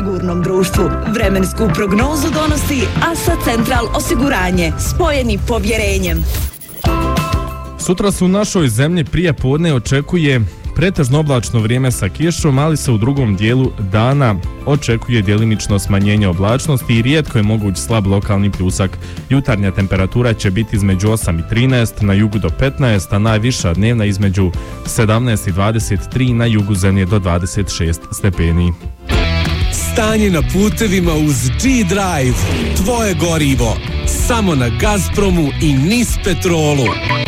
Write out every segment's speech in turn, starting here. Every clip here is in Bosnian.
sigurnom društvu. Vremensku prognozu donosi ASA Central osiguranje, spojeni povjerenjem. Sutra se u našoj zemlji prije podne očekuje pretežno oblačno vrijeme sa kišom, ali se u drugom dijelu dana očekuje djelimično smanjenje oblačnosti i rijetko je moguć slab lokalni pljusak. Jutarnja temperatura će biti između 8 i 13, na jugu do 15, a najviša dnevna između 17 i 23, na jugu zemlje do 26 stepeni. Stanje na putevima uz G-Drive. Tvoje gorivo. Samo na Gazpromu i NIS Petrolu.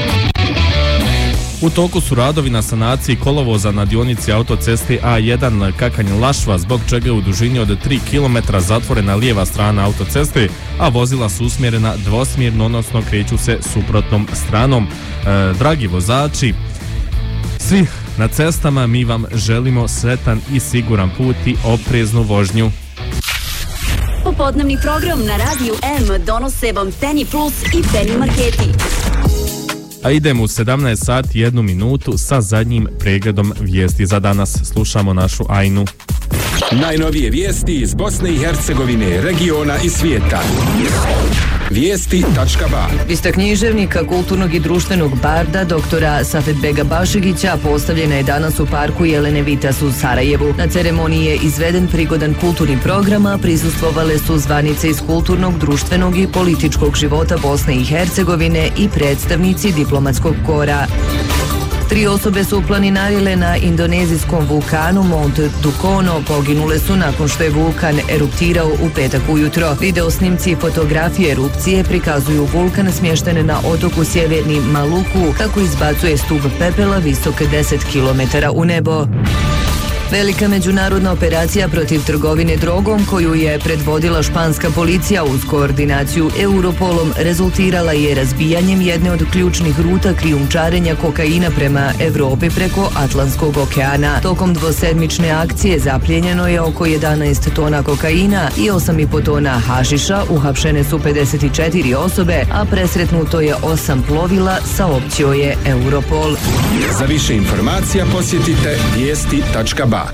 U toku su radovi na sanaciji kolovoza na dionici autoceste A1 Kakanj-Lašva, zbog čega je u dužini od 3 km zatvorena lijeva strana autoceste, a vozila su usmjerena dvosmjerno, odnosno kreću se suprotnom stranom. Dragi vozači, svi na cestama, mi vam želimo sretan i siguran put i opreznu vožnju. Popodnevni program na Radiju M donose vam Penny Plus i Penny Marketi. A idemo u 17 sati 1 minutu sa zadnjim pregledom vijesti za danas. Slušamo našu Ajnu. Najnovije vijesti iz Bosne i Hercegovine, regiona i svijeta. Vijesti.ba. Lista književnika, kulturnog i društvenog barda doktora Safetbega Bašegića postavljena je danas u parku Jelene Vitas u Sarajevu. Na ceremoniji je izveden prigodan kulturni program, a prisustvovale su zvanice iz kulturnog, društvenog i političkog života Bosne i Hercegovine i predstavnici diplomatskog kora. 3 osobe su planinarile na indonezijskom vulkanu Mount Dukono. Poginule su nakon što je vulkan eruptirao u petak ujutro. Video snimci i fotografije erupcije prikazuju vulkan smješten na otoku Sjeverni Maluku kako izbacuje stub pepela visok 10 km u nebo. Velika međunarodna operacija protiv trgovine drogom koju je predvodila španska policija uz koordinaciju Europolom rezultirala je razbijanjem jedne od ključnih ruta krijumčarenja kokaina prema Evropi preko Atlantskog okeana. Tokom dvosedmične akcije zaplijenjeno je oko 11 tona kokaina i 8,5 tona hašiša, uhapšene su 54 osobe, a presretnuto je 8 plovila, saopćio je Europol. Za više informacija posjetite vijesti.ba.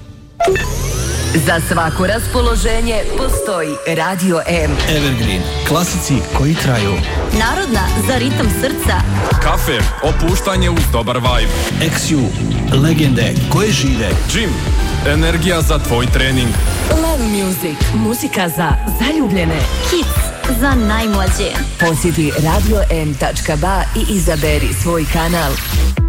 Za svako raspoloženje postoji Radio M. Evergreen. Klasici koji traju. Narodna za ritam srca. Kafe, opuštanje uz dobar vibe. XU. Legende koje žive. Gym, energija za tvoj trening. Love Music. Muzika za zaljubljene. Hits za najmlađe. Posjeti radioM.ba i izaberi svoj kanal.